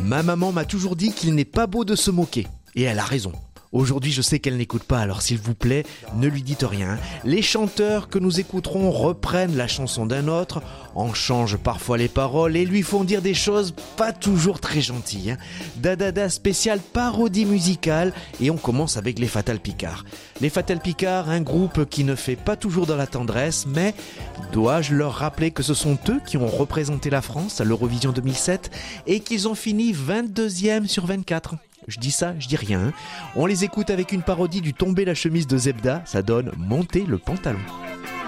Ma maman m'a toujours dit qu'il n'est pas beau de se moquer. Et elle a raison. Aujourd'hui, je sais qu'elle n'écoute pas, alors s'il vous plaît, ne lui dites rien. Les chanteurs que nous écouterons reprennent la chanson d'un autre, en changent parfois les paroles et lui font dire des choses pas toujours très gentilles. Dadada spécial parodie musicale et on commence avec les Fatal Picard. Les Fatal Picard, un groupe qui ne fait pas toujours dans la tendresse, mais dois-je leur rappeler que ce sont eux qui ont représenté la France à l'Eurovision 2007 et qu'ils ont fini 22e sur 24. Je dis ça, je dis rien. On les écoute avec une parodie du Tomber la chemise de Zebda, ça donne Monter le pantalon.